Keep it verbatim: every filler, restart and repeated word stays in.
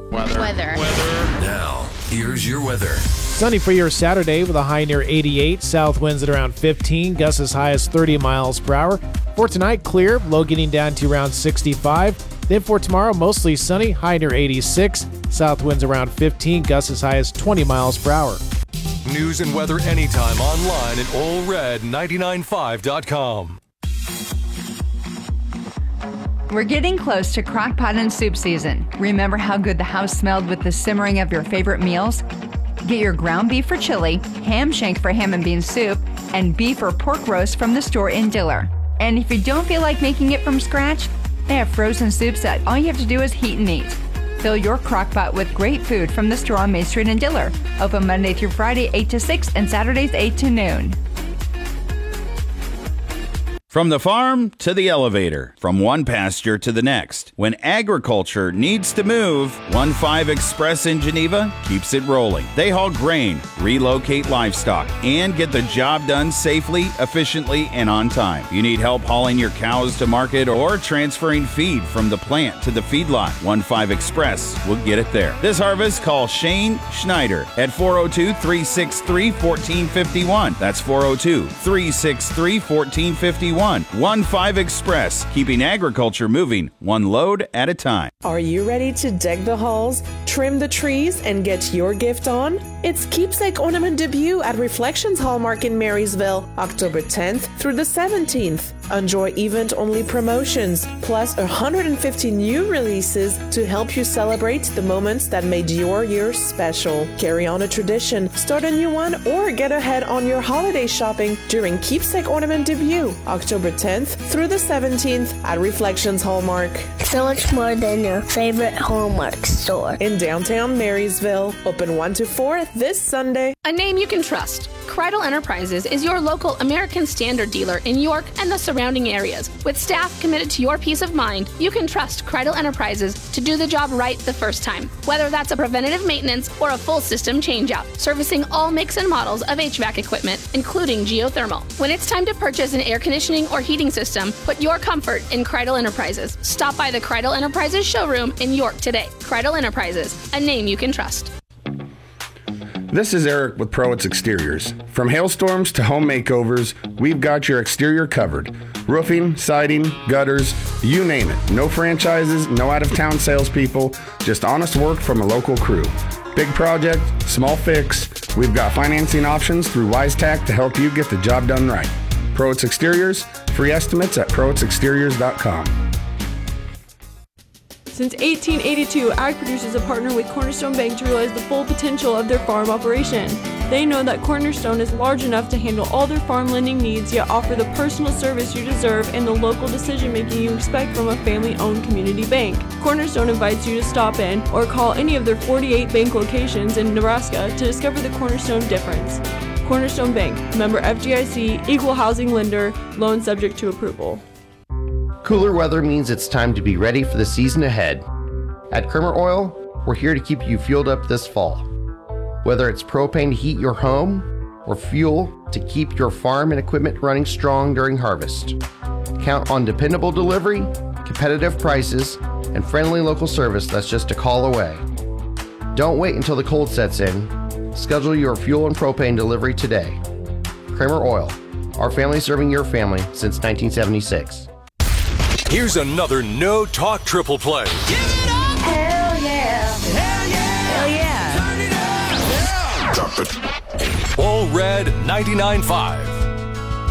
Weather. Weather. Weather. Now, here's your weather. Sunny for your Saturday with a high near eighty-eight. South winds at around fifteen. Gusts as high as thirty miles per hour. For tonight, clear. Low getting down to around sixty-five. Then for tomorrow, mostly sunny. High near eighty-six. South winds around fifteen. Gusts as high as twenty miles per hour. News and weather anytime online at Ole Red nine nine five dot com. We're getting close to crockpot and soup season. Remember how good the house smelled with the simmering of your favorite meals? Get your ground beef for chili, ham shank for ham and bean soup, and beef or pork roast from the store in Diller. And if you don't feel like making it from scratch, they have frozen soups that all you have to do is heat and eat. Fill your crockpot with great food from the store on Main Street in Diller. Open Monday through Friday, eight to six, and Saturdays, eight to noon. From the farm to the elevator, from one pasture to the next. When agriculture needs to move, one five Express in Geneva keeps it rolling. They haul grain, relocate livestock, and get the job done safely, efficiently, and on time. You need help hauling your cows to market or transferring feed from the plant to the feedlot. one five Express will get it there. This harvest, call Shane Schneider at four oh two, three six three, one four five one. That's four oh two, three six three, one four five one. one five Express, keeping agriculture moving one load at a time. Are you ready to deck the halls, trim the trees, and get your gift on? It's Keepsake Ornament Debut at Reflections Hallmark in Marysville, October tenth through the seventeenth. Enjoy event-only promotions, plus one hundred fifty new releases to help you celebrate the moments that made your year special. Carry on a tradition, start a new one, or get ahead on your holiday shopping during Keepsake Ornament Debut, October tenth through the seventeenth at Reflections Hallmark. So much more than your favorite Hallmark store. In downtown Marysville, open one to four this Sunday. A name you can trust. Kreidel Enterprises is your local American Standard dealer in York and the surrounding areas. With staff committed to your peace of mind, you can trust Kreidel Enterprises to do the job right the first time. Whether that's a preventative maintenance or a full system changeout, servicing all makes and models of H V A C equipment, including geothermal. When it's time to purchase an air conditioning or heating system, put your comfort in Kreidel Enterprises. Stop by the Kreidel Enterprises showroom in York today. Kreidel Enterprises, a name you can trust. This is Eric with Prowitz Exteriors. From hailstorms to home makeovers, we've got your exterior covered. Roofing, siding, gutters, you name it. No franchises, no out-of-town salespeople, just honest work from a local crew. Big project, small fix, we've got financing options through WiseTac to help you get the job done right. Prowitz Exteriors, free estimates at prowitz exteriors dot com. Since eighteen eighty-two, Ag Producers have partnered with Cornerstone Bank to realize the full potential of their farm operation. They know that Cornerstone is large enough to handle all their farm lending needs, yet offer the personal service you deserve and the local decision-making you expect from a family-owned community bank. Cornerstone invites you to stop in or call any of their forty-eight bank locations in Nebraska to discover the Cornerstone difference. Cornerstone Bank, member F D I C, equal housing lender, loan subject to approval. Cooler weather means it's time to be ready for the season ahead. At Kremer Oil, we're here to keep you fueled up this fall. Whether it's propane to heat your home or fuel to keep your farm and equipment running strong during harvest. Count on dependable delivery, competitive prices, and friendly local service that's just a call away. Don't wait until the cold sets in. Schedule your fuel and propane delivery today. Kremer Oil, our family serving your family since nineteen seventy-six. Here's another No Talk Triple Play. Give it up! Hell yeah! Hell yeah! Hell yeah! Turn it up! Yeah! Drop it. Ole Red ninety-nine point five.